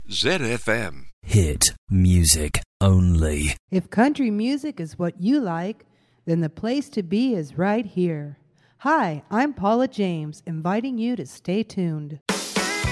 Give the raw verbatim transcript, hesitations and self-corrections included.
Z F M. Hit music only. If country music is what you like, then the place to be is right here. Hi, I'm Paula James, inviting you to stay tuned.